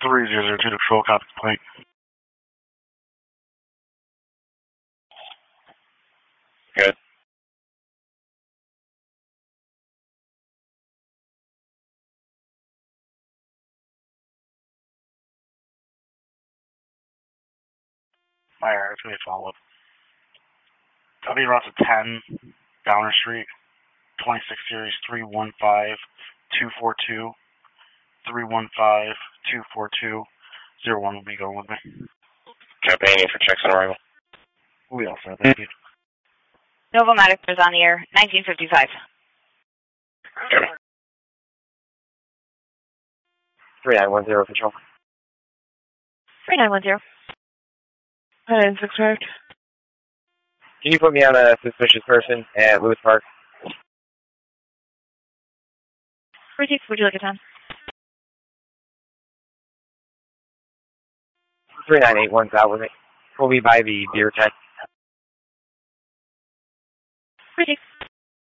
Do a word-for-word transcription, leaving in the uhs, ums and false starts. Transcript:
three zero zero two to Patrol, copy complaint. Good. My error, it's going to be a follow-up. W Ross at ten, Downer Street, twenty-six series, three one five two four two, three one five two four two, zero one will be going with me. Campaigning for checks on arrival. We all set, thank you. Nova Medic is on the air, nineteen fifty-five. Okay. three nine one zero, Patrol. three nine one zero. nine six five. Can you put me on a suspicious person at Lewis Park? Received, would you like a time? three nine eight one's out with me. We'll be by the beer tent. Received.